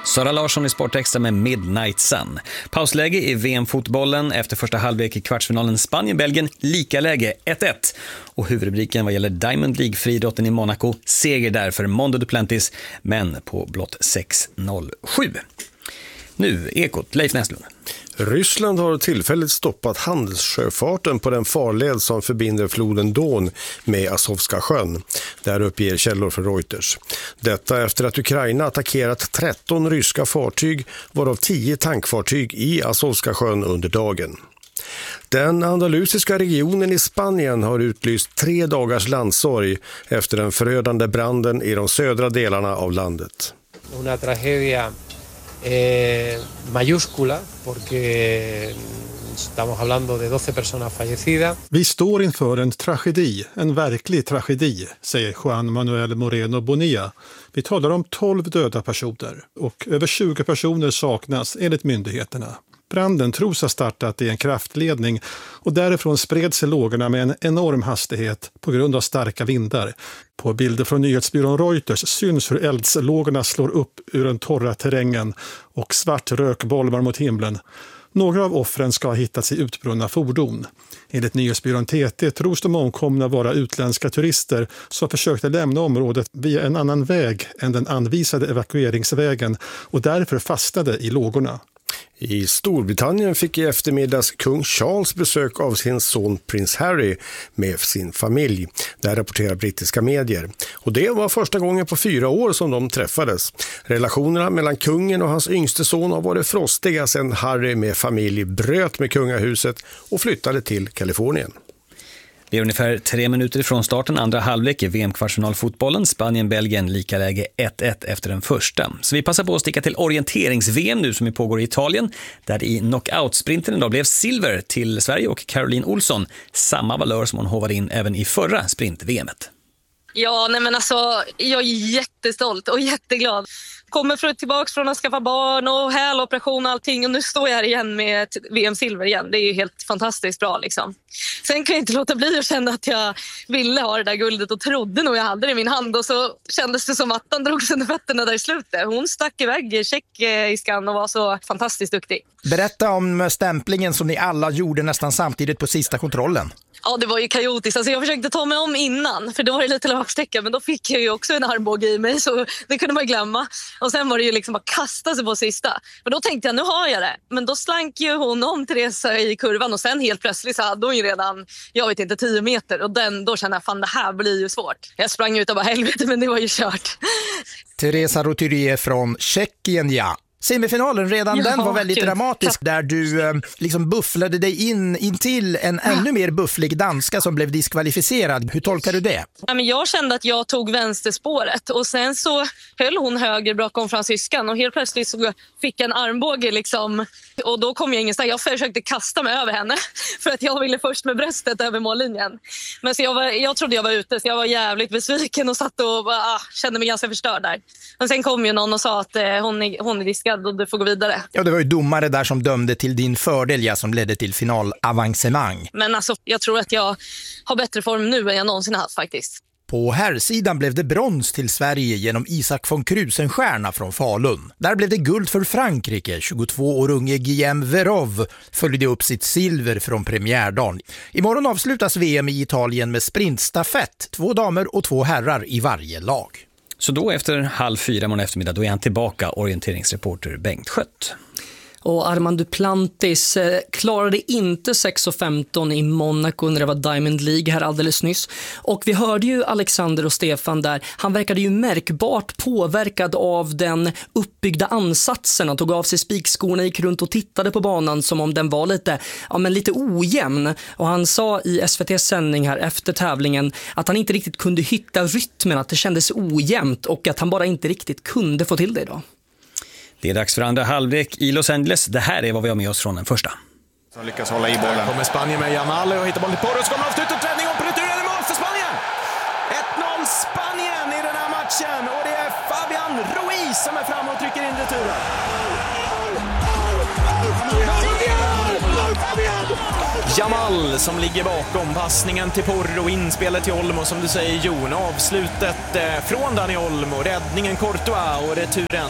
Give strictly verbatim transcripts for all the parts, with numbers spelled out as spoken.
Sara Larsson i Sportextra med Midnight Sun. Pausläge i V M-fotbollen efter första halvlek i kvartsfinalen Spanien-Belgien, lika läge ett ett. Och huvudrubriken vad gäller Diamond League-friidrotten i Monaco, seger där för Mondo Duplantis, men på blott sex noll sju. Nu, Ekot, Leif Näslund. Ryssland har tillfälligt stoppat handelssjöfarten på den farled som förbinder floden Don med Azovska sjön. Där uppger källor för Reuters. Detta efter att Ukraina attackerat tretton ryska fartyg, varav tio tankfartyg i Azovska sjön under dagen. Den andalusiska regionen i Spanien har utlyst tre dagars landsorg efter den förödande branden i de södra delarna av landet. Una tragedia Eh, mayúscula porque estamos hablando de doce personas fallecidas. Vi står inför en tragedi, en verklig tragedi, säger Juan Manuel Moreno Bonilla. Vi talar om tolv döda personer och över tjugo personer saknas enligt myndigheterna. Branden tros ha startat i en kraftledning och därifrån spred sig lågorna med en enorm hastighet på grund av starka vindar. På bilder från nyhetsbyrån Reuters syns hur eldslågorna slår upp ur den torra terrängen och svart rök bolmar mot himlen. Några av offren ska ha hittats i utbrunna fordon. Enligt nyhetsbyrån T T tros de omkomna vara utländska turister som försökte lämna området via en annan väg än den anvisade evakueringsvägen och därför fastnade i lågorna. I Storbritannien fick i eftermiddags kung Charles besök av sin son prins Harry med sin familj. Där rapporterar brittiska medier. Och det var första gången på fyra år som de träffades. Relationerna mellan kungen och hans yngste son har varit frostiga sedan Harry med familj bröt med kungahuset och flyttade till Kalifornien. Vi är ungefär tre minuter ifrån starten, andra halvlek i V M-kvartsfinalfotbollen. Spanien-Belgien lika läge ett ett efter den första. Så vi passar på att sticka till orienterings-V M nu som pågår i Italien. Där i knockout-sprinten idag blev silver till Sverige och Caroline Olsson. Samma valör som hon hovade in även i förra sprint-V M-et. Ja, nej men alltså, jag är jättestolt och jätteglad. Kommer för tillbaka från att skaffa barn och häloperation och allting och nu står jag här igen med ett V M-silver igen. Det är ju helt fantastiskt bra liksom. Sen kan jag inte låta bli att känna att jag ville ha det där guldet och trodde nog jag hade det i min hand och så kändes det som att han drog sig under fötterna där i slutet. Hon stack iväg tjeckiskan och var så fantastiskt duktig. Berätta om stämplingen som ni alla gjorde nästan samtidigt på sista kontrollen. Ja, det var ju kaotiskt. Alltså jag försökte ta mig om innan, för då var det lite löpsträcka, men då fick jag ju också en armbåge i mig, så det kunde man glömma. Och sen var det ju liksom att kasta sig på sista. Men då tänkte jag, nu har jag det. Men då slank ju hon om Teresa i kurvan och sen helt plötsligt så hade hon ju redan, jag vet inte, tio meter. Och den, då kände jag, fan det här blir ju svårt. Jag sprang ut och bara helvete, men det var ju kört. Teresa Roturier från Tjeckien, ja. Semifinalen redan, ja, den var väldigt kul. Dramatisk där du eh, liksom bufflade dig in, in till en ja. ännu mer bufflig danska som blev diskvalificerad. Hur tolkar du det? Ja, men jag kände att jag tog vänsterspåret och sen så höll hon höger bakom fransyskan och helt plötsligt så fick jag en armbåge liksom, och då kom jag ingenstans. Jag försökte kasta mig över henne för att jag ville först med bröstet över mållinjen. Men så jag, var, jag trodde jag var ute så jag var jävligt besviken och satt och bara, ah, kände mig ganska förstörd där. Men sen kom ju någon och sa att eh, hon, är, hon är diskad och du får gå vidare. Ja, det var ju domare där som dömde till din fördel, ja, som ledde till finalavancemang. Men alltså, jag tror att jag har bättre form nu än jag någonsin haft faktiskt. På herrsidan blev det brons till Sverige genom Isak von Krusenstjerna från Falun. Där blev det guld för Frankrike. tjugotvå år unge Guillaume Verov följde upp sitt silver från premiärdagen. Imorgon avslutas V M i Italien med sprintstafett. Två damer och två herrar i varje lag. Så då efter halv fyra morgon eftermiddag då är han tillbaka, orienteringsreporter Bengt Schött. Och Armand Duplantis eh, klarade inte sex femton i Monaco när det var Diamond League här alldeles nyss. Och vi hörde ju Alexander och Stefan där. Han verkade ju märkbart påverkad av den uppbyggda ansatsen. Han tog av sig spikskorna, gick runt och tittade på banan som om den var lite, ja, men lite ojämn. Och han sa i S V T:s sändning här efter tävlingen att han inte riktigt kunde hitta rytmen, att det kändes ojämnt och att han bara inte riktigt kunde få till det idag. Det är dags för andra halvlek i Los Angeles. Det här är vad vi har med oss från den första. Som lyckas hålla i bollen. Kommer Spanien med Jamal och hittar bollen till Porro. Så kommer avslutet, räddning och på returen är mål för Spanien. ett noll Spanien i den här matchen. Och det är Fabian Ruiz som är fram och trycker in returen. Jamal som ligger bakom passningen till Porro, inspelet till Olmo som du säger Jon, avslutet eh, från Dani Olmo, räddningen Courtois och returen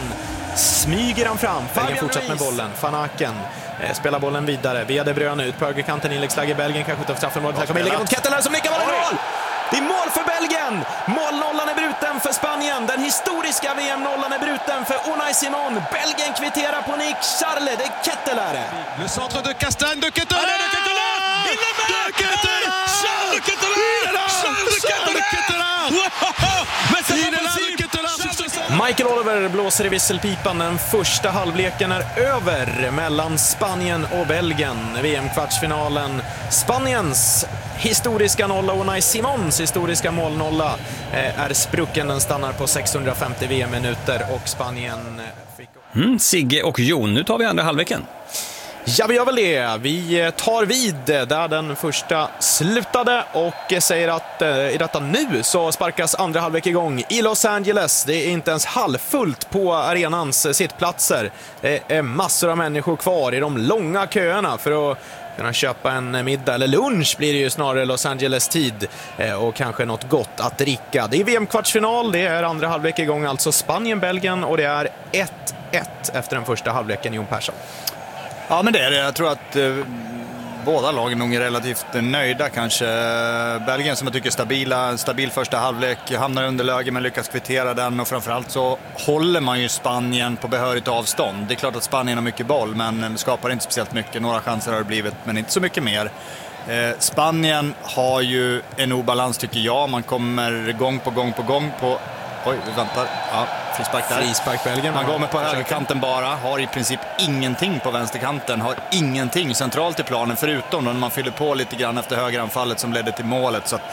smyger han fram. Belgien fortsatt med bollen. Van Aken eh, spelar bollen vidare. Via De Bruyne ut på högerkanten. Inläggsläge. Belgien kan skjuta för straffområdet. Här kommer inlägget mot Ketteler som nickar bollen i mål. Det är mål för Belgien. Målnollan är bruten för Spanien. Den historiska V M-nollan är bruten för Unai Simon. Belgien kvitterar på Nick Charles. Det är Ketteler. Le centre de Castagne de Ketteler. Allez, de Ketteler. Il est là. De Ketteler. Charles de Ketteler. Charles de Ketteler. Men c'est pas possible. Michael Oliver blåser i visselpipan. Den första halvleken är över mellan Spanien och Belgien. V M-kvartsfinalen. Spaniens historiska nolla, Unai Simons historiska målnolla är sprucken. Den stannar på sexhundrafemtio V M-minuter och Spanien fick... Mm, Sigge och Jon, nu tar vi andra halvleken. Ja, vi gör väl det. Vi tar vid där den första slutade och säger att eh, i detta nu så sparkas andra halvlek igång i Los Angeles. Det är inte ens halvfullt på arenans sittplatser. Det är massor av människor kvar i de långa köerna för att kunna köpa en middag eller lunch blir det ju snarare Los Angeles-tid eh, och kanske något gott att dricka. Det är V M-kvartsfinal, det är andra halvlek igång, alltså Spanien-Belgien och det är ett ett efter den första halvleken. Jon Persson. Ja, men det är det. Jag tror att eh, båda lagen nog är relativt nöjda kanske. Belgien som jag tycker är stabila, stabil första halvlek, hamnar under läge men lyckas kvittera den och framförallt så håller man ju Spanien på behörigt avstånd. Det är klart att Spanien har mycket boll men skapar inte speciellt mycket. Några chanser har det blivit men inte så mycket mer. Eh, Spanien har ju en obalans tycker jag. Man kommer gång på gång på gång på... Oj, vi väntar. Ja, frispark där. Frispark Belgien. Man går med på högerkanten bara. Har i princip ingenting på vänsterkanten. Har ingenting centralt i planen förutom när man fyller på lite grann efter högeranfallet som ledde till målet. Så att,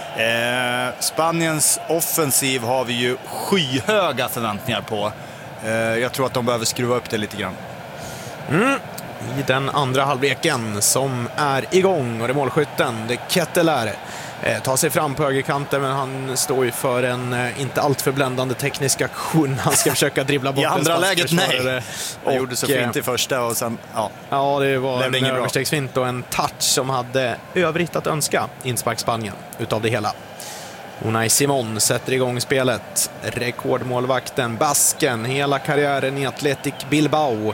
eh, Spaniens offensiv har vi ju skyhöga förväntningar på. Eh, jag tror att de behöver skruva upp det lite grann. Mm. I den andra halvleken som är igång och det är målskytten, det är Ketteler. Eh, tar sig fram på högerkanten men han står ju för en eh, inte alltför bländande teknisk aktion. Han ska försöka dribbla bort i andra läget, nej. Och han gjorde så fint i första och sen, ja. Ja, det var en överstegsfint och en touch som hade övrigt att önska inspark Spanien utav det hela. Unai Simon sätter igång spelet. Rekordmålvakten, basken, hela karriären i Athletic Bilbao.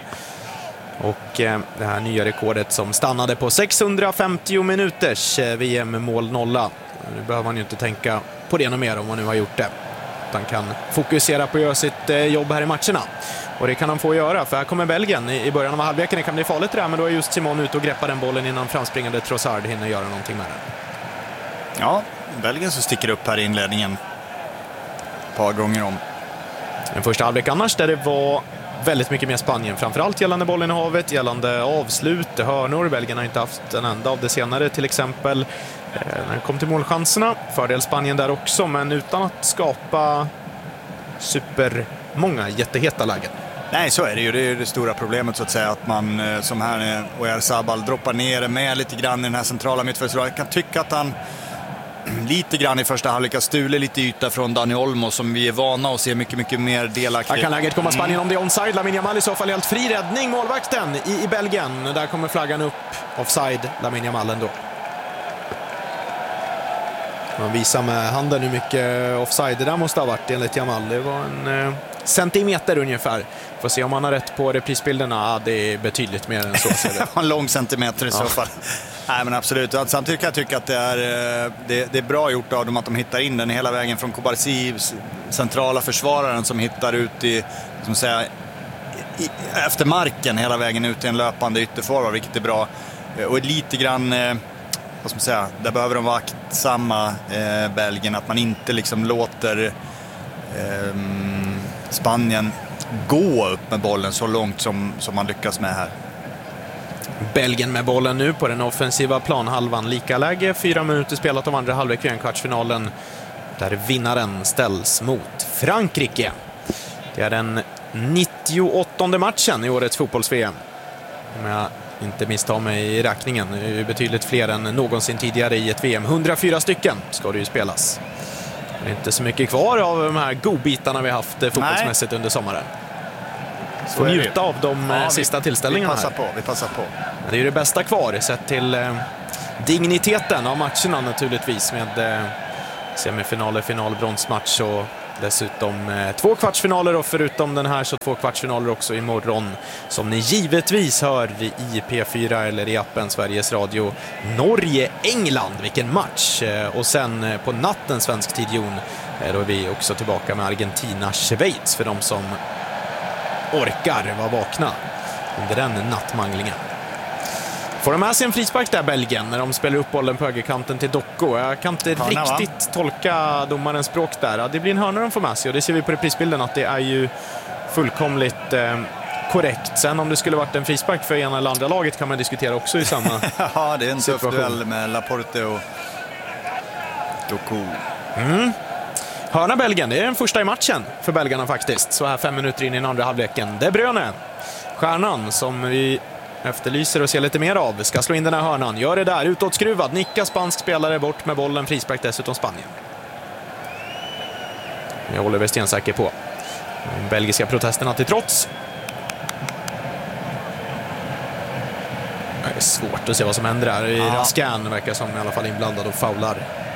Och eh, det här nya rekordet som stannade på sexhundrafemtio minuters eh, V M-mål nolla. Nu behöver man ju inte tänka på det något mer om man nu har gjort det. Utan kan fokusera på att göra sitt eh, jobb här i matcherna. Och det kan han få göra för här kommer Belgien i, i början av halvleken. Det kan bli farligt det där men då är just Simon ute och greppar den bollen innan framspringande Trossard hinner göra någonting med den. Ja, Belgien så sticker upp här i inledningen ett par gånger om. Den första halvlek annars där det var väldigt mycket mer Spanien, framförallt gällande bollen i havet, gällande avslut, hörnor. Belgien har inte haft en enda av det senare till exempel. Eh, när det kom till målchanserna, fördel Spanien där också, men utan att skapa supermånga jätteheta lägen. Nej, så är det ju. Det är det stora problemet så att säga, att man som här Oyarzabal droppar ner med lite grann i den här centrala mittfältsrollen. Jag kan tycka att han lite grann i första halvlek stuler lite yta från Dani Olmo som vi är vana att se mycket, mycket mer delaktig. Här kan läget komma Spanien om det är onside. Lamine Yamal i så fall helt fri räddning. Målvakten i, i Belgien. Där kommer flaggan upp. Offside, Lamine Yamal ändå. Man visar med handen hur mycket offside det där måste ha varit enligt Yamal. Det var en eh, centimeter ungefär. Får se om han har rätt på reprisbilderna. Ja, det är betydligt mer än så. Det var en lång centimeter i ja. så fall. Nej, men absolut. Samtidigt kan jag tycka att det är, det, det är bra gjort av dem att de hittar in den hela vägen från Kubarsi, centrala försvararen som hittar ut i, som säger, i, efter marken hela vägen ut i en löpande ytterforward, vilket är bra. Och lite grann, vad ska man säga, där behöver de vara aktsamma, eh, Belgien, att man inte liksom låter eh, Spanien gå upp med bollen så långt som, som man lyckas med här. Belgien med bollen nu på den offensiva planhalvan. Lika läge, fyra minuter spelat av andra halvlek i en kvartsfinalen där vinnaren ställs mot Frankrike. Det är den nittioåttonde matchen i årets fotbolls-V M. Om jag inte misstar mig i räkningen. Det är betydligt fler än någonsin tidigare i ett V M. hundrafyra stycken ska det ju spelas. Det är inte så mycket kvar av de här godbitarna vi har haft fotbollsmässigt Nej. under sommaren. Får njuta av de ja, sista vi, tillställningarna vi passar här. På, vi passar på. Det är ju det bästa kvar sett till eh, digniteten av matcherna naturligtvis med eh, semifinaler, final, bronsmatch och Dessutom eh, två kvartsfinaler och förutom den här så två kvartsfinaler också imorgon som ni givetvis hör i P fyra eller i appen Sveriges Radio. Norge-England, vilken match! Eh, och sen eh, på natten svensk tid, Jon, eh, då är vi också tillbaka med Argentina-Schweiz för de som orkar vara vakna under den nattmanglingen. Får de med sig en frispark där, Belgien, när de spelar upp bollen på högerkanten till Docko? Jag kan inte hörna, riktigt va? tolka domarens språk där. Ja, det blir en hörna de får med sig och det ser vi på reprisbilden att det är ju fullkomligt eh, korrekt. Sen om det skulle varit en frispark för ena eller andra laget kan man diskutera också i samma ja, det är en tuff duell med Laporte och Docko. Mm. Hörna Belgien, det är den första i matchen för belgarna faktiskt. Så här fem minuter in i den andra halvleken. De Bruyne, stjärnan som vi efterlyser och ser lite mer av, ska slå in den här hörnan. Gör det där, utåtskruvad, nickar spansk spelare bort med bollen, frispark dessutom Spanien. Jag håller väl stensäker på. De belgiska protesterna till trots. Det är svårt att se vad som händer där. Ja. Raskan verkar som i alla fall inblandad och faular.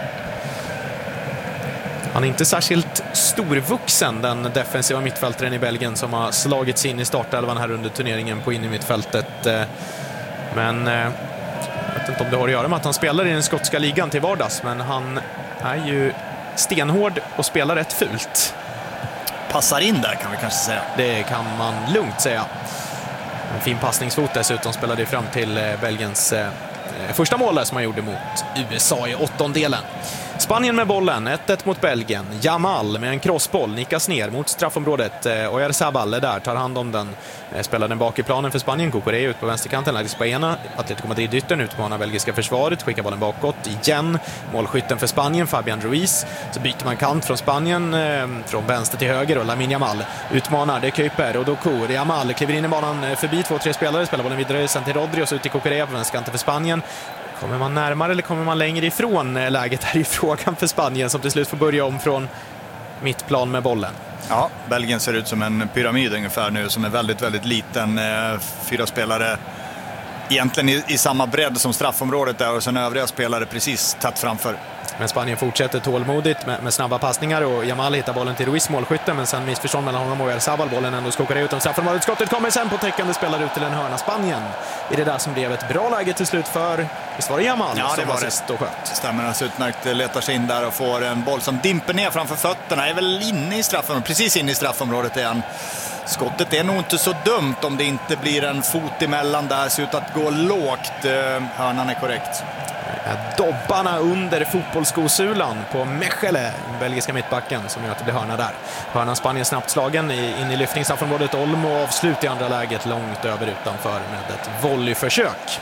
Han är inte särskilt storvuxen, den defensiva mittfältaren i Belgien som har slagits in i startelvan här under turneringen på in i mittfältet. Men jag vet inte om det har att göra med att han spelar i den skotska ligan till vardags, men han är ju stenhård och spelar rätt fult. Passar in där kan vi kanske säga. Det kan man lugnt säga. En fin passningsfot dessutom spelade fram till Belgiens första mål som han gjorde mot U S A i åttondelen. Spanien med bollen, ett ett mot Belgien. Yamal med en crossboll nickas ner mot straffområdet. Oyarzabal är där, tar hand om den. Spelar den bak i planen för Spanien. Cucurella ut på vänsterkanten, lagdes på ena. Atletico Madrid-yttern utmanar belgiska försvaret. Skickar bollen bakåt igen. Målskytten för Spanien, Fabian Ruiz. Så byter man kant från Spanien eh, från vänster till höger. Och Lamine Yamal utmanar, det är Kuiper och Doku. Yamal kliver in i banan förbi två, tre spelare. Spelar bollen vidare sen till Rodri och så ut till Cucurella på vänsterkanten för Spanien. Kommer man närmare eller kommer man längre ifrån läget här i frågan för Spanien som till slut får börja om från mittplan med bollen? Ja, Belgien ser ut som en pyramid ungefär nu som är väldigt, väldigt liten. Fyra spelare egentligen i, i samma bredd som straffområdet där och sen övriga spelare precis tätt framför. Men Spanien fortsätter tålmodigt med, med snabba passningar och Yamal hittar bollen till Ruiz, målskytten, men sen missförstånd mellan honom och Oyarzabal. Bollen ändå skokar ut om straffområdet. Skottet kommer sen på täckande spelare ut till en hörna. Spanien i det där som blev ett bra läge till slut för, visst var det Yamal? Ja, det var det. Och sköt. Stämmer, alltså utmärkt, letar sig in där och får en boll som dimper ner framför fötterna. Är väl inne i straffområdet, precis inne i straffområdet igen. Skottet är nog inte så dumt om det inte blir en fot emellan där, ser ut att gå lågt. Hörnan är korrekt. Dobbarna under fotbollsskosulan på Mechele, belgiska mittbacken, som gör att det blir hörna där. Hörnan Spanien snabbt slagen in i lyftningsstraffområdet. Olmo avslut i andra läget långt över utanför med ett volleyförsök.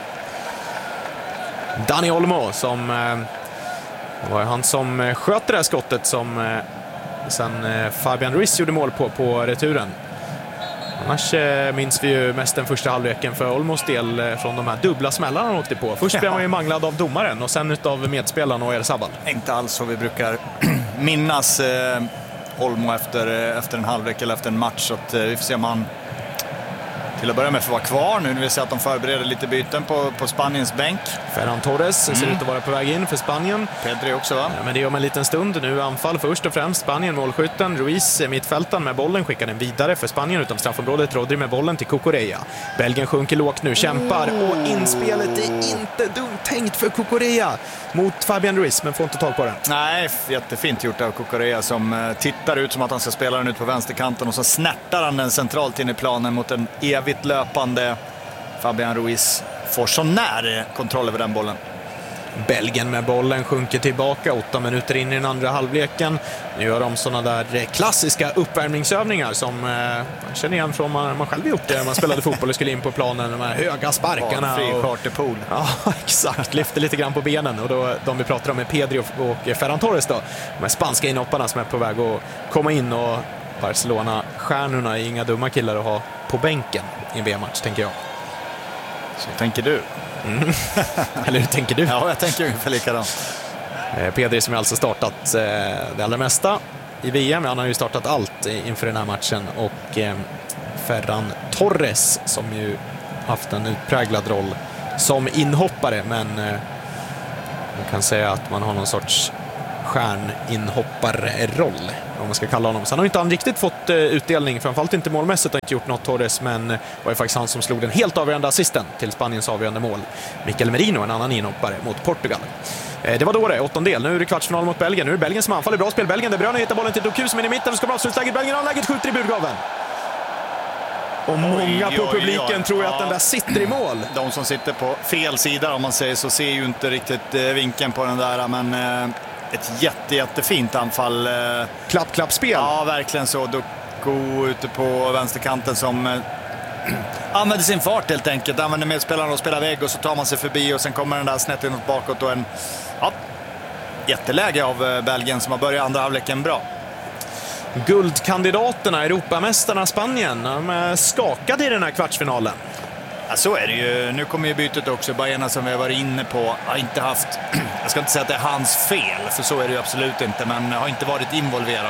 Dani Olmo som det var han som sköt det här skottet som sen Fabian Ruiz gjorde mål på på returen. Annars eh, minns vi ju mest den första halvleken för Olmos del eh, från de här dubbla smällarna han åkte på. Först blev man ju manglad av domaren och sen utav medspelaren och Oyarzabal. Inte alls så vi brukar minnas eh, Olmo efter, eh, efter en halvlek eller efter en match. Så att, eh, vi får se om han till att börja med får vara kvar nu när vi ser att de förbereder lite byten på, på Spaniens bänk. Ferran Torres mm. ser ut att vara på väg in för Spanien. Pedri också, va? Ja, men det är om en liten stund. Nu anfall först och främst Spanien, målskytten. Ruiz mittfältan med bollen, skickar den vidare för Spanien utom straffområdet. Rodri med bollen till Cucurella. Belgien sjunker lågt nu, kämpar oh. och inspelet är inte dumt tänkt för Cucurella mot Fabian Ruiz, men får inte tag på den. Nej, jättefint gjort av Cucurella som uh, tittar ut som att han ska spela den ut på vänsterkanten och så snärtar han den centralt in i planen mot en evigt löpande Fabian Ruiz. Får så nära kontroll över den bollen. Belgien med bollen sjunker tillbaka åtta minuter in i den andra halvleken. Nu gör de sådana där klassiska uppvärmningsövningar som eh, man känner igen från man, man själv gjort det. Man spelade fotboll och skulle in på planen, de här höga sparkarna. Ja, fri charterpool. Ja, exakt. Lyfter lite grann på benen. Och då, de vi pratar om är Pedri och, och Ferran Torres då. De här spanska inhopparna som är på väg att komma in, och Barcelona-stjärnorna är inga dumma killar att ha på bänken i en V M-match, tänker jag. Så tänker du. Mm. Eller hur tänker du? Ja, jag tänker ungefär likadant. Pedri som har alltså startat det allra mesta i V M. Han har ju startat allt inför den här matchen. Och Ferran Torres som ju haft en utpräglad roll som inhoppare. Men man kan säga att man har någon sorts stjärninhopparroll, om man ska kalla honom. Sen har inte han riktigt fått uh, utdelning, framförallt inte målmässigt, har inte gjort något Torres, men uh, var ju faktiskt han som slog den helt avgörande assisten till Spaniens avgörande mål. Mikel Merino, en annan inhoppare mot Portugal. Uh, det var då det, åttondel. Nu är det kvartsfinal mot Belgien. Nu är det Belgien som anfaller. Bra spel Belgien. De Bruyne hittar bollen till Doku som är i mitten och ska bra avslutsläget. Belgien har läget, skjuter i burgaven. Och många på publiken oj, oj. tror jag att den där sitter i mål. De som sitter på fel sida, om man säger så, ser ju inte riktigt eh, vinkeln på den där, men eh, ett jätte, jättefint anfall. Eh. Klapp, klapp, spel. Ja, verkligen så. Doku ute på vänsterkanten som eh, använder sin fart helt enkelt. Använder medspelarna och spelar vägg och så tar man sig förbi och sen kommer den där snett inåt bakåt och en ja, jätteläge av eh, Belgien som har börjat andra halvleken bra. Guldkandidaterna, Europamästarna Spanien, de är skakade i den här kvartsfinalen. Ja, så är det ju. Nu kommer ju bytet också. Bajerna som vi har varit inne på har inte haft, jag ska inte säga att det är hans fel, för så är det ju absolut inte, men har inte varit involverad.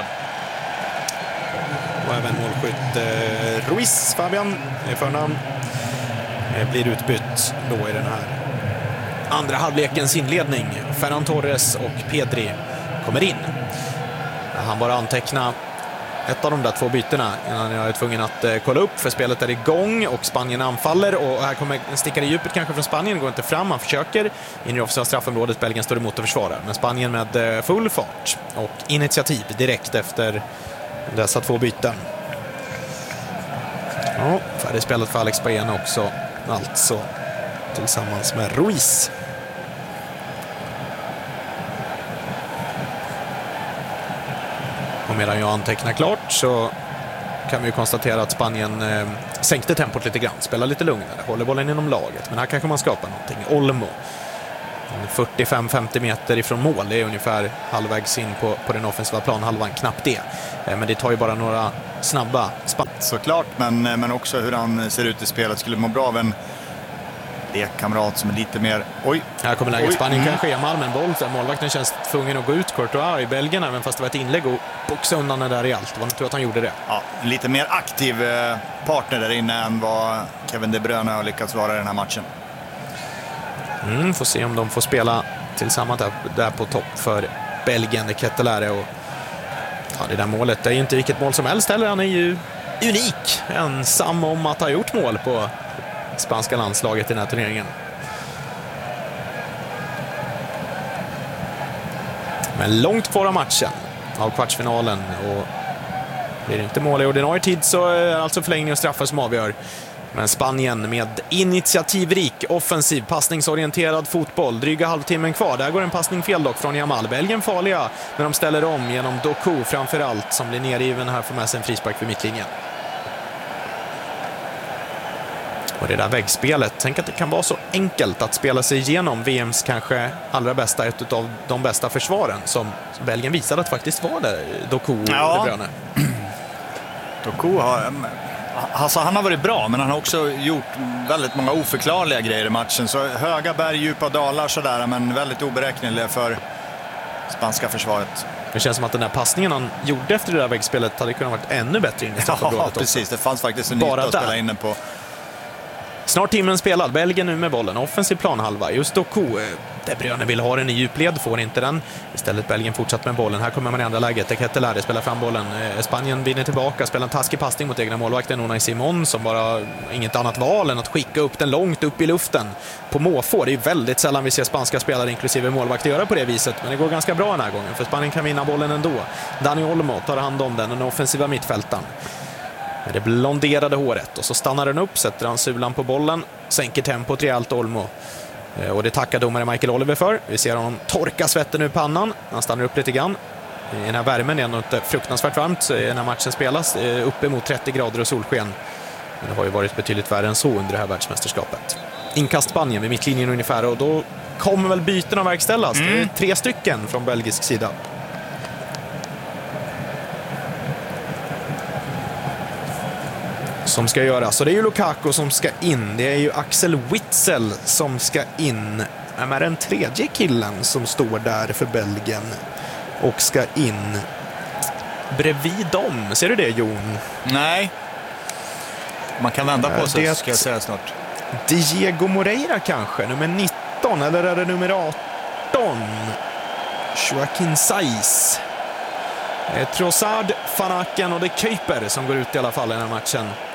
Och även målskytt eh, Ruiz, Fabian i förnamn, eh, blir utbytt då i den här andra halvlekens inledning. Ferran Torres och Pedri kommer in. Han bara anteckna ett av de där två bytena innan jag är tvungen att eh, kolla upp, för spelet är igång och Spanien anfaller och här kommer en stickare i djupet kanske från Spanien, går inte fram, han försöker in i offensiva straffområdet, Belgien står emot och försvarar, men Spanien med eh, full fart och initiativ direkt efter dessa två byten. Ja, färdig spelet för Alex Baena också, alltså tillsammans med Ruiz. Och medan jag antecknar klart så kan vi ju konstatera att Spanien eh, sänkte tempot lite grann, spelar lite lugnare, håller bollen inom laget, men här kanske man skapar någonting. Olmo, fyrtiofem femtio meter ifrån mål, det är ungefär halvvägs in på, på den offensiva planhalvan, knappt det. Eh, men det tar ju bara några snabba spann. Såklart, men, men också hur han ser ut i spelet, skulle må bra av en kamrat som är lite mer... Oj! Här kommer läget. Oj. Spanien mm. kanske är Malm en boll, för målvakten känns tvungen att gå ut Courtois i Belgien, även fast det var ett inlägg och boxa undan det där i allt. Det var inte att han gjorde det. Ja, lite mer aktiv partner där inne än vad Kevin De Bruyne har lyckats vara i den här matchen. Mm, får se om de får spela tillsammans där, där på topp för Belgien, det Ketelare. Och ja, det där målet, det är ju inte vilket mål som helst heller. Han är ju unik, ensam om att ha gjort mål på spanska landslaget i den här turneringen. Men långt kvar av matchen, av kvartsfinalen, och blir det inte mål i ordinarie tid så är det alltså förlängning och straffar som avgör. Men Spanien med initiativrik, offensiv, passningsorienterad fotboll. Dryga halvtimmen kvar. Där går en passning fel dock från Jamal. Belgien farliga när de ställer om genom Doku framförallt, som blir nergiven här, för med sig en frispark för mittlinjen. Och det där väggspelet, tänk att det kan vara så enkelt att spela sig igenom V M:s kanske allra bästa, ett av de bästa försvaren som Belgien visade att faktiskt var där, Doku och ja. De Bruyne. Doku har, alltså han har varit bra, men han har också gjort väldigt många oförklarliga grejer i matchen. Så höga berg, djupa dalar sådär, men väldigt oberäkneliga för spanska försvaret. Det känns som att den där passningen han gjorde efter det där väggspelet hade kunnat varit ännu bättre in i straffområdet. Ja, precis. Också. Det fanns faktiskt en yta att spela inne på. Snart timmen spelad. Belgien nu med bollen. Offensiv planhalva. Just Doku. De Bruyne vill ha den i djupled. Får inte den. Istället Belgien fortsatt med bollen. Här kommer man i andra läget. De Ketelare spelar fram bollen. Spanien vinner tillbaka. Spelar en taskig passning mot egna målvakten Unai Simon, som bara inget annat val än att skicka upp den långt upp i luften på måfå. Det är väldigt sällan vi ser spanska spelare inklusive målvakter göra på det viset. Men det går ganska bra den här gången. För Spanien kan vinna bollen ändå. Dani Olmo tar hand om den. Den offensiva mittfältaren. Med det blonderade håret, och så stannar den upp, sätter han sulan på bollen, sänker tempot rejält Olmo, och det tackar domare Michael Oliver för. Vi ser honom torka svetten ur pannan, han stannar upp lite grann. I den här värmen är det inte fruktansvärt varmt i den här matchen spelas, uppemot trettio grader och solsken, men det har ju varit betydligt värre än så under det här världsmästerskapet. Inkast Spanien vid mittlinjen ungefär, och då kommer väl byten att verkställas. Mm. Det är tre stycken från belgisk sida. Som ska göra. Så det är ju Lukaku som ska in. Det är ju Axel Witsel som ska in. Vem är den tredje killen som står där för Belgien och ska in bredvid dem? Ser du det, Jon? Nej. Man kan vända på sig, det ska jag säga snart. Diego Moreira kanske, nummer nitton, eller är det nummer arton? Joaquin Saiz. Det är Trossard, Van Aken och det är Kuiper som går ut i alla fall i den här matchen.